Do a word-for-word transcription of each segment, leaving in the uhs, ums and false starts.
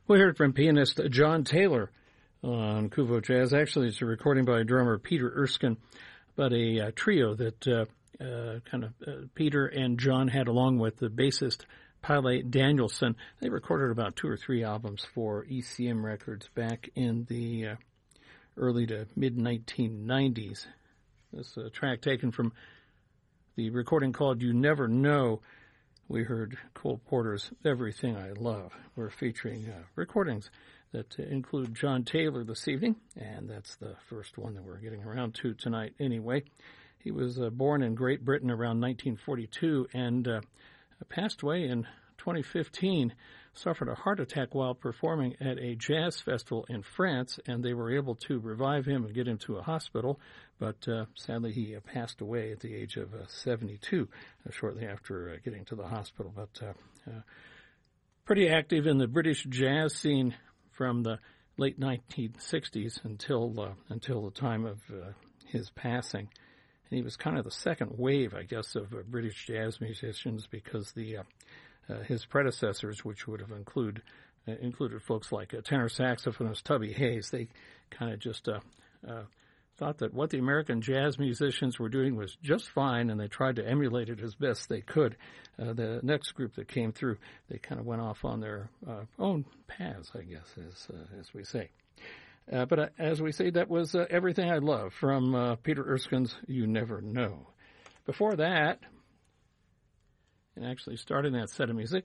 We heard from pianist John Taylor on Kuvo Jazz. Actually, it's a recording by drummer Peter Erskine, but a uh, trio that uh, uh, kind of uh, Peter and John had along with the bassist Pile Danielson. They recorded about two or three albums for E C M Records back in the uh, early to mid nineteen nineties. This uh, track taken from the recording called You Never Know. We heard Cole Porter's Everything I Love. We're featuring uh, recordings that uh, include John Taylor this evening, and that's the first one that we're getting around to tonight anyway. He was uh, born in Great Britain around nineteen forty-two and uh, passed away in twenty fifteen, suffered a heart attack while performing at a jazz festival in France, and they were able to revive him and get him to a hospital, but uh, sadly he uh, passed away at the age of uh, seventy-two, uh, shortly after uh, getting to the hospital. But uh, uh, pretty active in the British jazz scene from the late nineteen sixties until uh, until the time of uh, his passing. And he was kind of the second wave, I guess, of uh, British jazz musicians, because the uh, uh, his predecessors, which would have include, uh, included folks like uh, tenor saxophonist Tubby Hayes, they kind of just uh, uh, thought that what the American jazz musicians were doing was just fine, and they tried to emulate it as best they could. Uh, the next group that came through, they kind of went off on their uh, own paths, I guess, as uh, as we say. Uh, but uh, as we say, that was uh, Everything I Love from uh, Peter Erskine's You Never Know. Before that, and actually starting that set of music,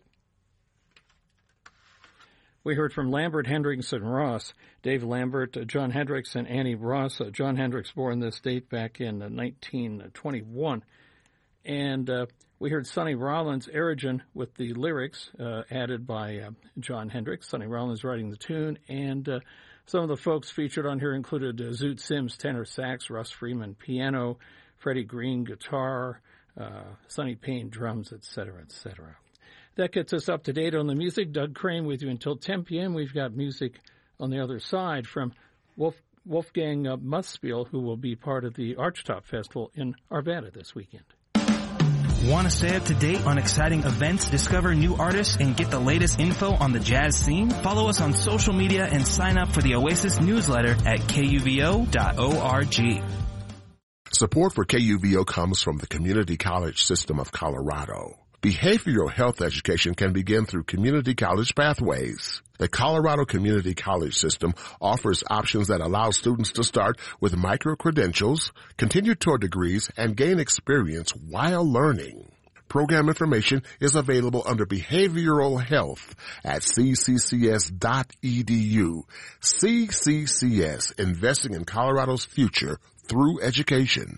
we heard from Lambert, Hendricks, and Ross. Dave Lambert, uh, John Hendricks, and Annie Ross. Uh, John Hendricks born this date back in uh, nineteen twenty-one. And uh, we heard Sonny Rollins' Erigen with the lyrics uh, added by uh, John Hendricks. Sonny Rollins writing the tune, and uh, some of the folks featured on here included uh, Zoot Sims, tenor sax, Russ Freeman, piano, Freddie Green, guitar, uh, Sonny Payne, drums, et cetera, et cetera. That gets us up to date on the music. Doug Crane with you until ten p.m. We've got music on the other side from Wolf, Wolfgang uh, Musspiel, who will be part of the Archtop Festival in Arvada this weekend. Want to stay up to date on exciting events, discover new artists, and get the latest info on the jazz scene? Follow us on social media and sign up for the Oasis newsletter at K U V O dot org. Support for K U V O comes from the Community College System of Colorado. Behavioral health education can begin through community college pathways. The Colorado Community College System offers options that allow students to start with micro-credentials, continue toward degrees, and gain experience while learning. Program information is available under Behavioral Health at c c c s dot e d u. C C C S, investing in Colorado's future through education.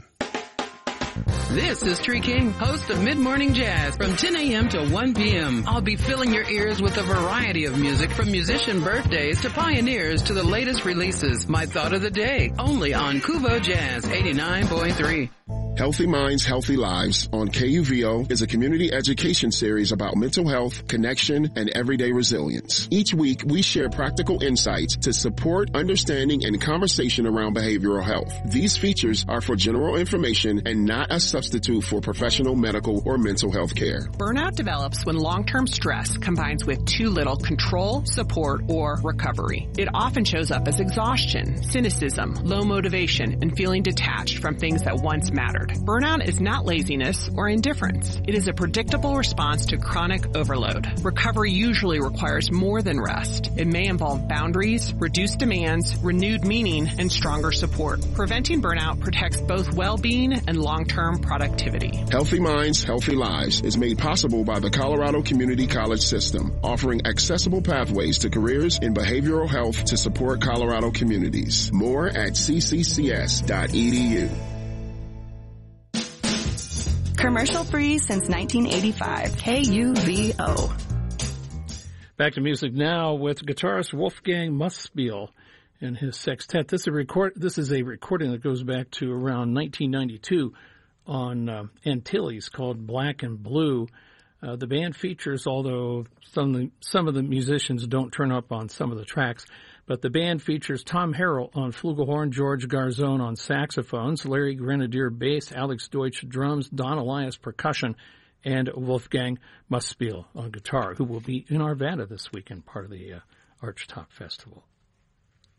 This is Tree King, host of Mid-Morning Jazz from ten a.m. to one p.m. I'll be filling your ears with a variety of music from musician birthdays to pioneers to the latest releases. My thought of the day, only on Kuvo Jazz eighty-nine point three. Healthy Minds, Healthy Lives on K U V O is a community education series about mental health, connection, and everyday resilience. Each week, we share practical insights to support understanding and conversation around behavioral health. These features are for general information and not a substitute for professional medical or mental health care. Burnout develops when long-term stress combines with too little control, support, or recovery. It often shows up as exhaustion, cynicism, low motivation, and feeling detached from things that once mattered. Burnout is not laziness or indifference. It is a predictable response to chronic overload. Recovery usually requires more than rest. It may involve boundaries, reduced demands, renewed meaning, and stronger support. Preventing burnout protects both well-being and long-term productivity. Healthy Minds, Healthy Lives is made possible by the Colorado Community College System, offering accessible pathways to careers in behavioral health to support Colorado communities. More at c c c s dot e d u. Commercial free since nineteen eighty-five. K U V O. Back to music now with guitarist Wolfgang Musspiel and his sextet. This is a record. This is a recording that goes back to around nineteen ninety-two on uh, Antilles called Black and Blue. Uh, the band features, although some of the, some of the musicians don't turn up on some of the tracks, but the band features Tom Harrell on flugelhorn, George Garzone on saxophones, Larry Grenadier bass, Alex Deutsch drums, Don Elias percussion, and Wolfgang Muspiel on guitar, who will be in Arvada this weekend, part of the uh, Archtop Festival.